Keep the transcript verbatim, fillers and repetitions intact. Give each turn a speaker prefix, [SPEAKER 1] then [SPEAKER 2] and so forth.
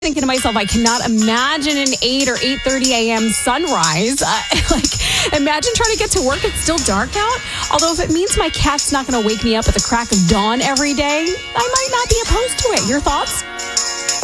[SPEAKER 1] Thinking to myself, I cannot imagine an eight or eight thirty a.m. sunrise. Uh, like, imagine trying to get to work. It's still dark out. Although if it means my cat's not going to wake me up at the crack of dawn every day, I might not be opposed to it. Your thoughts?